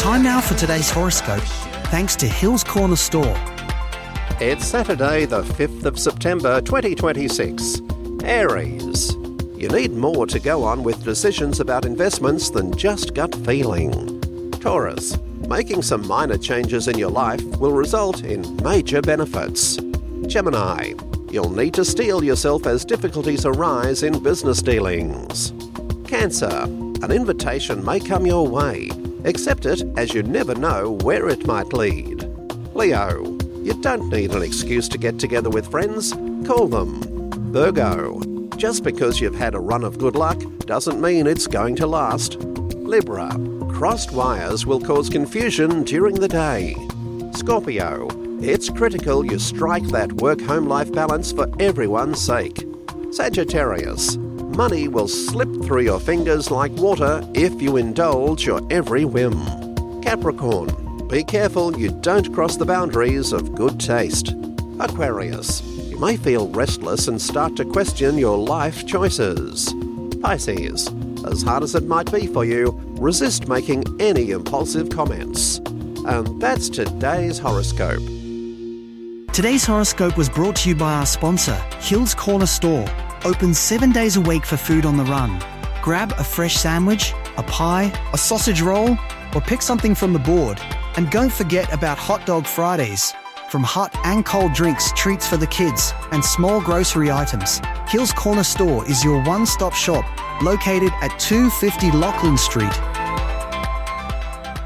Time now for today's horoscope, thanks to Hills Corner Store. It's Saturday, the 5th of September 2026. Aries. You need more to go on with decisions about investments than just gut feeling. Taurus. Making some minor changes in your life will result in major benefits. Gemini. You'll need to steel yourself as difficulties arise in business dealings. Cancer. An invitation may come your way. Accept it, as you never know where it might lead. Leo. You don't need an excuse to get together with friends. Call them. Virgo. Just because you've had a run of good luck doesn't mean it's going to last. Libra. Crossed wires will cause confusion during the day. Scorpio. It's critical you strike that work-home life balance for everyone's sake. Sagittarius. Money will slip through your fingers like water if you indulge your every whim. Capricorn. Be careful you don't cross the boundaries of good taste. Aquarius. You may feel restless and start to question your life choices. Pisces. As hard as it might be for you, resist making any impulsive comments. And that's today's horoscope. Today's horoscope was brought to you by our sponsor, Hills Corner Store. Open 7 days a week for food on the run. Grab a fresh sandwich, a pie, a sausage roll, or pick something from the board. And don't forget about Hot Dog Fridays. From hot and cold drinks, treats for the kids, and small grocery items, Hills Corner Store is your one-stop shop, located at 250 Lachlan Street.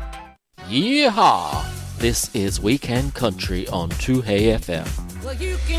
Yeehaw! This is Weekend Country on 2Hey FM.